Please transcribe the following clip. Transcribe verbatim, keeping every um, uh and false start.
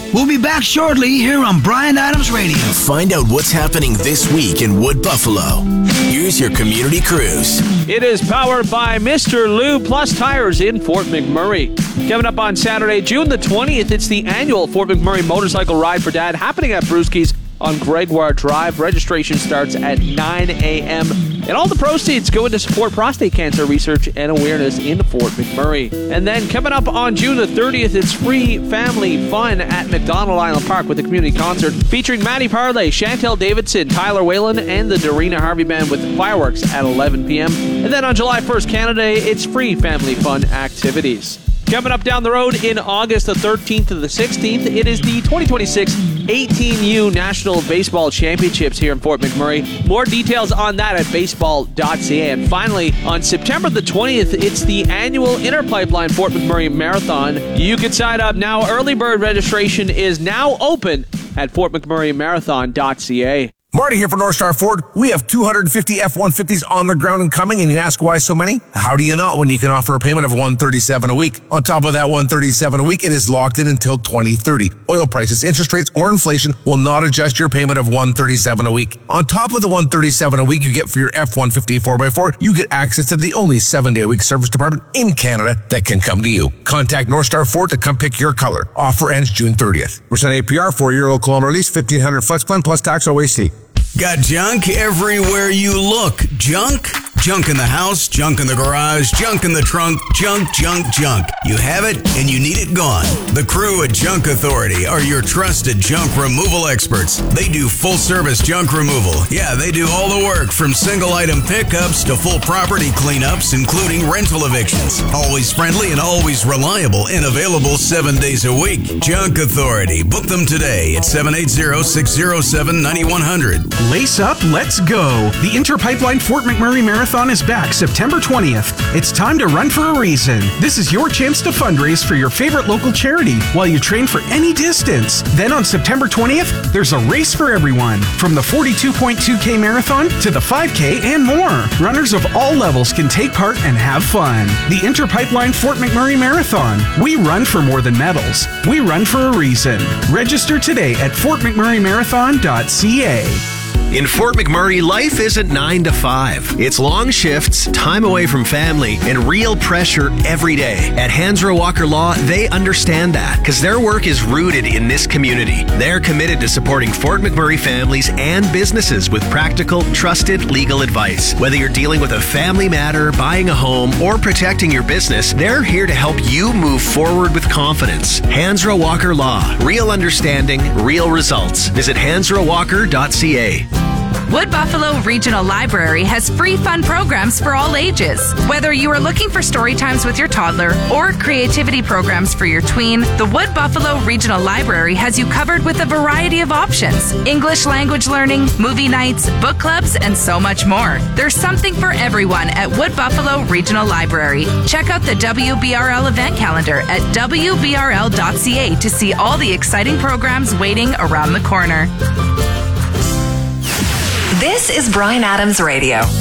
We'll be back shortly here on Bryan Adams Radio. Find out what's happening this week in Wood Buffalo. Here's your community cruise. It is powered by Mister Lou Plus Tires in Fort McMurray. Coming up on Saturday, June the twentieth, it's the annual Fort McMurray Motorcycle Ride for Dad happening at Brewski's on Gregoire Drive. Registration starts at nine a.m. And all the proceeds go into support prostate cancer research and awareness in Fort McMurray. And then coming up on June the thirtieth, it's free family fun at McDonald Island Park with a community concert featuring Maddie Parlay, Chantel Davidson, Tyler Whalen, and the Dorina Harvey Band with fireworks at eleven p.m. And then on July first, Canada Day, it's free family fun activities. Coming up down the road in August the thirteenth to the sixteenth, it is the twenty twenty-six eighteen U National Baseball Championships here in Fort McMurray. More details on that at baseball dot c a. And finally, on September the twentieth, it's the annual Inter Pipeline Fort McMurray Marathon. You can sign up now. Early bird registration is now open at fort mcmurray marathon dot c a. Marty here for North Star Ford. We have two hundred fifty F one fifties on the ground and coming, and you ask why so many? How do you know when you can offer a payment of one hundred thirty-seven dollars a week? On top of that one hundred thirty-seven dollars a week, it is locked in until twenty thirty. Oil prices, interest rates, or inflation will not adjust your payment of one hundred thirty-seven dollars a week. On top of the one hundred thirty-seven dollars a week you get for your F one fifty four by four, you get access to the only seven-day-a-week service department in Canada that can come to you. Contact North Star Ford to come pick your color. Offer ends June thirtieth. Percent A P R, four-year low kilometer lease, fifteen hundred flex plan plus tax O A C. Got junk everywhere you look. Junk? Junk in the house, junk in the garage, junk in the trunk, junk, junk, junk. You have it and you need it gone. The crew at Junk Authority are your trusted junk removal experts. They do full-service junk removal. Yeah, they do all the work from single-item pickups to full property cleanups, including rental evictions. Always friendly and always reliable and available seven days a week. Junk Authority. Book them today at seven eight zero, six zero seven, nine one zero zero. Lace up, let's go. The Inter Pipeline Fort McMurray Marathon is back September twentieth. It's time to run for a reason. This is your chance to fundraise for your favorite local charity while you train for any distance. Then on September twentieth, there's a race for everyone, from the forty-two point two K marathon to the five K and more. Runners of all levels can take part and have fun. The Inter Pipeline Fort McMurray Marathon. We run for more than medals. We run for a reason. Register today at fort mcmurray marathon dot c a. In Fort McMurray, life isn't nine to five. It's long shifts, time away from family, and real pressure every day. At Hansra Walker Law, they understand that because their work is rooted in this community. They're committed to supporting Fort McMurray families and businesses with practical, trusted legal advice. Whether you're dealing with a family matter, buying a home, or protecting your business, they're here to help you move forward with confidence. Hansra Walker Law. Real understanding, real results. Visit hansra walker dot c a. Wood Buffalo Regional Library has free fun programs for all ages. Whether you are looking for story times with your toddler or creativity programs for your tween, the Wood Buffalo Regional Library has you covered with a variety of options. English language learning, movie nights, book clubs, and so much more. There's something for everyone at Wood Buffalo Regional Library. Check out the W B R L event calendar at w b r l dot c a to see all the exciting programs waiting around the corner. This is Bryan Adams Radio.